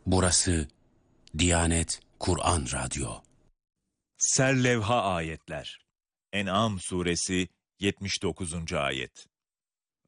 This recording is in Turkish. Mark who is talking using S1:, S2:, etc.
S1: Burası Diyanet Kur'an Radyo.
S2: Serlevha ayetler. En'am suresi 79. ayet.